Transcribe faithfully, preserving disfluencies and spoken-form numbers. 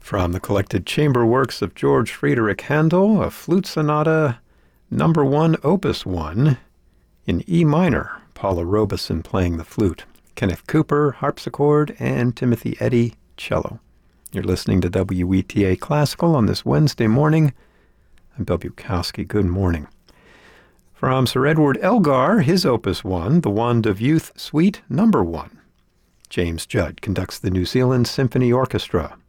From the collected chamber works of George Friedrich Handel, a flute sonata, number one, opus one, in E minor, Paula Robeson playing the flute, Kenneth Cooper, harpsichord, and Timothy Eddy, cello. You're listening to W E T A Classical on this Wednesday morning. I'm Bill Bukowski. Good morning. From Sir Edward Elgar, his opus one, The Wand of Youth, Suite number one. James Judd conducts the New Zealand Symphony Orchestra.